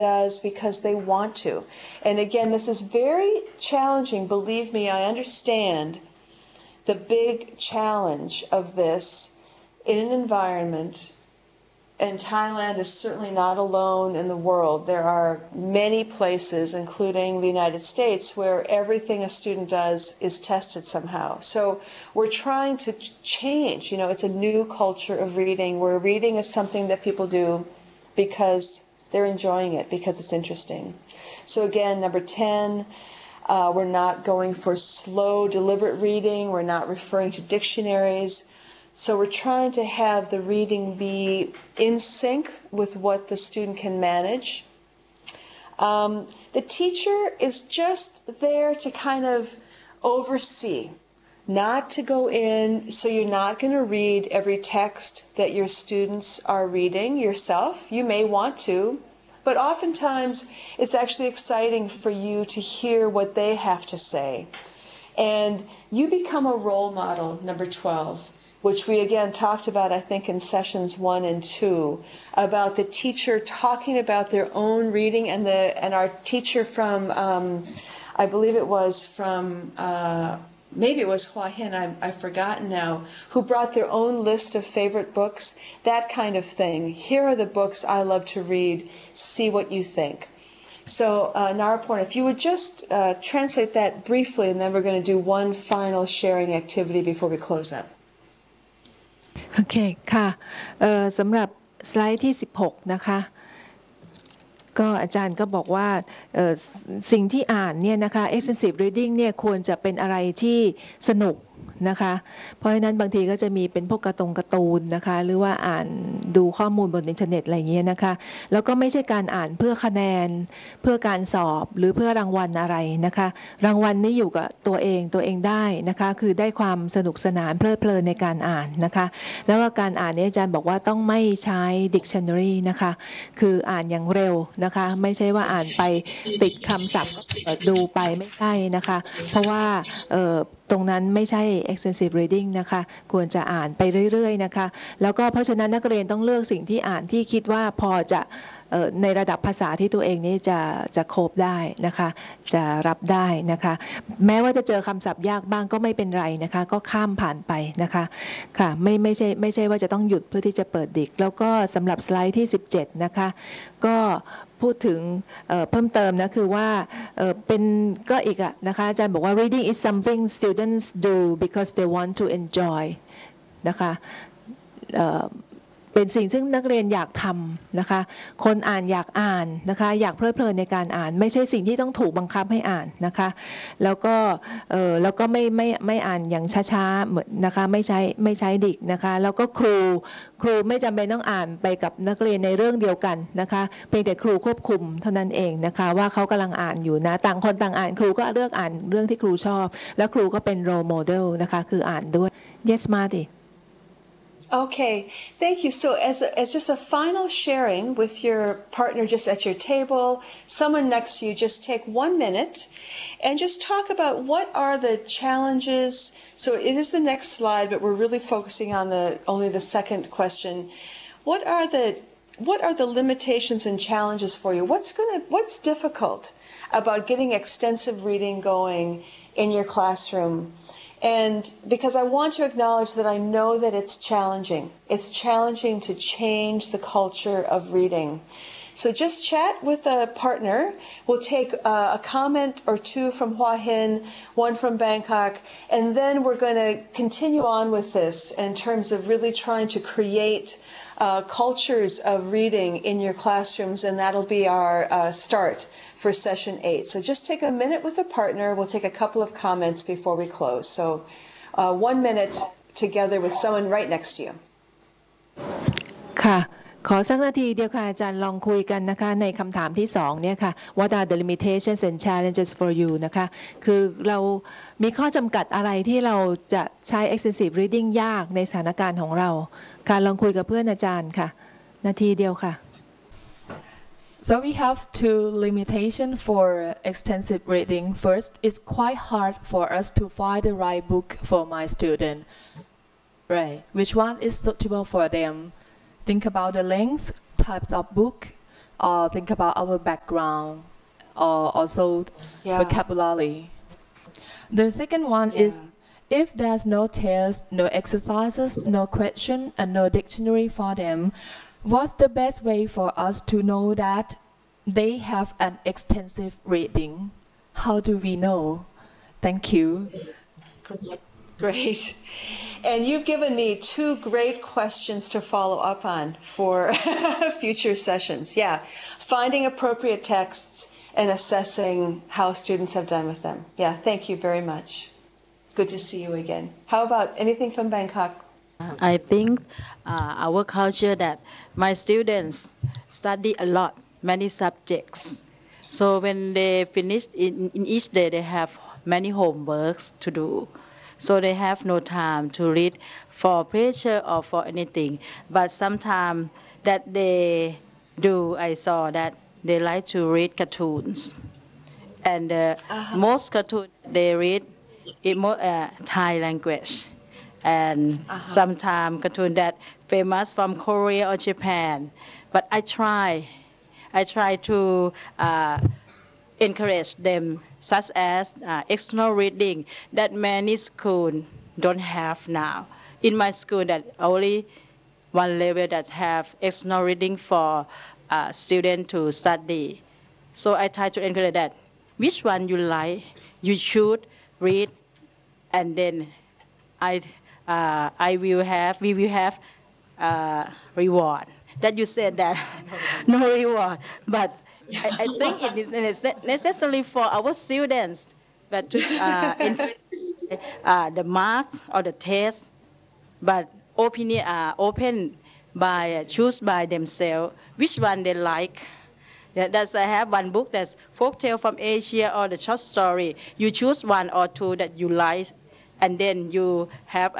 does because they want to. And again, this is very challenging. Believe me, I understand the big challenge of this in an environment. And Thailand is certainly not alone in the world. There are many places, including the United States, where everything a student does is tested somehow. So we're trying to change. You know, it's a new culture of reading, where reading is something that people do because they're enjoying it, because it's interesting. So again, number 10, we're not going for slow, deliberate reading. We're not referring to dictionaries. So we're trying to have the reading be in sync with what the student can manage. The teacher is just there to kind of oversee, not to go in. So you're not going to read every text that your students are reading yourself. You may want to, but oftentimes it's actually exciting for you to hear what they have to say. And you become a role model, number 12. Which we again talked about, I think, in sessions 1 and 2, about the teacher talking about their own reading, and our teacher from, I believe it was from, maybe it was Hua Hin, I've forgotten now, who brought their own list of favorite books, that kind of thing. Here are the books I love to read, see what you think. So, Naraporn, if you would just translate that briefly, and then we're going to do one final sharing activity before we close up. โอเคค่ะสำหรับสไลด์ที่16นะคะก็อาจารย์ก็บอกว่าสิ่งที่อ่านเนี่ยนะคะ extensive reading เนี่ยควรจะเป็นอะไรที่สนุกนะคะเพราะฉะนั้นบางทีก็จะมีเป็นพวกการ์ตูนนะคะหรือว่าอ่านดูข้อมูลบนอินเทอร์เน็ตอะไรอย่างเงี้ยนะคะแล้วก็ไม่ใช่การอ่านเพื่อคะแนนเพื่อการสอบหรือเพื่อรางวัลอะไรนะคะรางวัลนี่อยู่กับตัวเองได้นะคะคือได้ความสนุกสนานเพลิดเพลินในการอ่านนะคะแล้วก็การอ่านนี้อาจารย์บอกว่าต้องไม่ใช้ dictionary นะคะคืออ่านอย่างเร็วนะคะไม่ใช่ว่าอ่านไปติดคำศัพท์ดูไปไม่ใช่นะคะเพราะว่าตรงนั้นไม่ใช่ extensive reading นะคะควรจะอ่านไปเรื่อยๆนะคะแล้วก็เพราะฉะนั้นนักเรียนต้องเลือกสิ่งที่อ่านที่คิดว่าพอจะในระดับภาษาที่ตัวเองนี่จะโคฟได้นะคะจะรับได้นะคะแม้ว่าจะเจอคำศัพท์ยากบ้างก็ไม่เป็นไรนะคะก็ข้ามผ่านไปนะคะค่ะไม่ใช่ว่าจะต้องหยุดเพื่อที่จะเปิดดิกแล้วก็สำหรับสไลด์ที่17นะคะก็พูดถึงเพิ่มเติมนะคือว่าเป็นก็อีกอะนะคะอาจารย์บอกว่า reading is something students do because they want to enjoy นะคะเป็นสิ่งซึ่งนักเรียนอยากทำนะคะคนอ่านอยากอ่านนะคะอยากเพลิดเพลินในการอ่านไม่ใช่สิ่งที่ต้องถูกบังคับให้อ่านนะคะแล้วก็ไม่อ่านอย่างช้าๆเหมือนนะคะไม่ใช้ดิกนะคะแล้วก็ครูไม่จำเป็นต้องอ่านไปกับนักเรียนในเรื่องเดียวกันนะคะเพียงแต่ครูควบคุมเท่านั้นเองนะคะว่าเขากำลังอ่านอยู่นะต่างคนต่างอ่านครูก็เลือกอ่านเรื่องที่ครูชอบแล้วครูก็เป็น role model นะคะคืออ่านด้วย yes Marty Okay, thank you. So as just a final sharing with your partner just at your table, someone next to you, just take 1 minute and just talk about what are the challenges. So it is the next slide, but we're really focusing on only the second question. What are the limitations and challenges for you? What's difficult about getting extensive reading going in your classroom? And because I want to acknowledge that I know that it's challenging. It's challenging to change the culture of reading. So just chat with a partner. We'll take a comment or two from Hua Hin, one from Bangkok, and then we're going to continue on with this in terms of really trying to create cultures of reading in your classrooms, and that'll be our start for session 8. So just take a minute with a partner. We'll take a couple of comments before we close. So 1 minute together with someone right next to you. ค่ะขอสักนาทีเดียวค่ะอาจารย์ลองคุยกันนะคะในคำถามที่2เนี่ยค่ะ What are the limitations and challenges for you นะคะคือเรามีข้อจำกัดอะไรที่เราจะใช้ extensive reading ยากในสถานการณ์ของเราค่ะลองคุยกับเพื่อนอาจารย์ค่ะนาทีเดียวค่ะ So we have two limitations for extensive reading. First, it's quite hard for us to find the right book for my student. Right, which one is suitable for them? Think about the length, types of book, think about our background or also Yeah. vocabulary. The second one is if there's no test, no exercises, no question, and no dictionary for them, what's the best way for us to know that they have an extensive reading? How do we know? Thank you. Great. And you've given me two great questions to follow up on for future sessions. Yeah, finding appropriate texts and assessing how students have done with them. Yeah, thank you very much. Good to see you again. How about anything from Bangkok? I think our culture that my students study a lot, many subjects. So when they finish in each day, they have many homeworks to do. So they have no time to read for pressure or for anything. But sometimes that they do, I saw that they like to read cartoons. And most cartoons they read in Thai language. And sometimes cartoon that famous from Korea or Japan. But I try to encourage them, such as external reading that many schools don't have now. In my school, that only one level that have external reading for students to study. So I try to encourage that which one you like, you should read, and then we will have reward. That you said that no reward, but I think it is necessary for our students, but to the marks or the test, but opinion open by choose by themselves which one they like. That's I have one book that's folktale from Asia or the short story. You choose one or two that you like, and then you have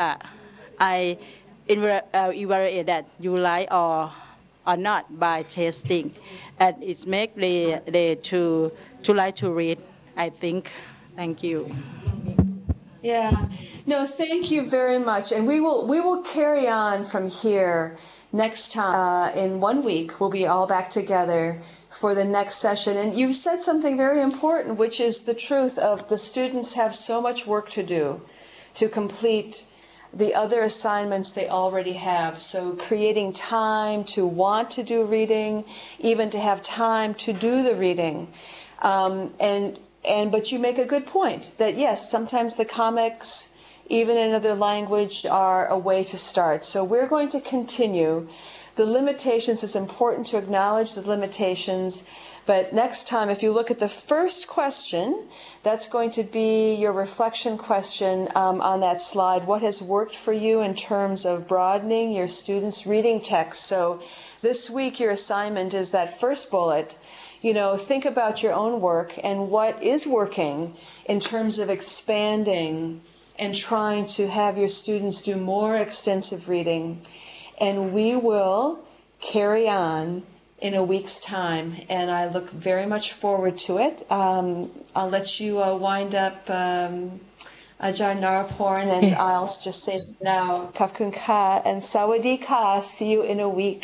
evaluate that you like or not by testing, and it's make they to like to read. I think. Thank you. Yeah. No, thank you very much. And we will carry on from here next time. In 1 week, we'll be all back together for the next session. And you've said something very important, which is the truth of the students have so much work to do to complete the other assignments they already have. So creating time to want to do reading, even to have time to do the reading. But you make a good point that yes, sometimes the comics, even in another language, are a way to start. So we're going to continue. The limitations, it's important to acknowledge the limitations. But next time, if you look at the first question, that's going to be your reflection question on that slide. What has worked for you in terms of broadening your students' reading text? So this week, your assignment is that first bullet. Think about your own work and what is working in terms of expanding and trying to have your students do more extensive reading. And we will carry on in a week's time, and I look very much forward to it. I'll let you wind up, Ajahn Naraporn, and I'll just say now, Khap Khun Kha and Sawadee Ka. See you in a week.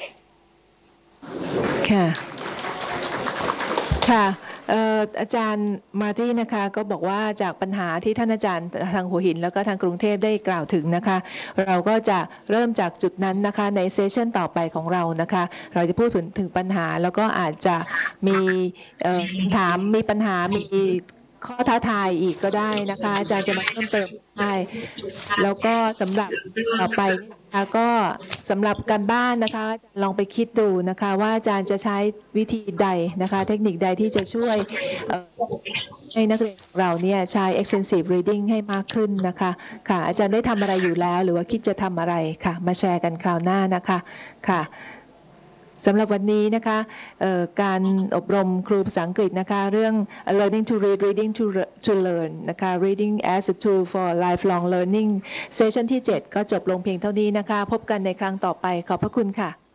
ค่ะอาจารย์มาร์ตี้นะคะก็บอกว่าจากปัญหาที่ท่านอาจารย์ทางหัวหินแล้วก็ทางกรุงเทพได้กล่าวถึงนะคะเราก็จะเริ่มจากจุดนั้นนะคะในเซสชันต่อไปของเรานะคะเราจะพูดถึงปัญหาแล้วก็อาจจะมีถามมีปัญหามีข้อท้าทายอีกก็ได้นะคะอาจารย์จะมาเพิ่มเติมได้แล้วก็สำหรับต่อไปก็สำหรับการบ้านนะคะลองไปคิดดูนะคะว่าอาจารย์จะใช้วิธีใดนะคะเทคนิคใดที่จะช่วยให้นักเรียนเราเนี่ยใช้ extensive reading ให้มากขึ้นนะคะค่ะอาจารย์ได้ทำอะไรอยู่แล้วหรือว่าคิดจะทำอะไรค่ะมาแชร์กันคราวหน้านะคะค่ะสำหรับวันนี้นะคะการอบรมครูภาษาอังกฤษนะคะเรื่อง learning to read reading to learn นะคะ reading as a tool for lifelong learning เซสชันที่ 7 ก็จบลงเพียงเท่านี้นะคะพบกันในครั้งต่อไปขอบพระคุณค่ะ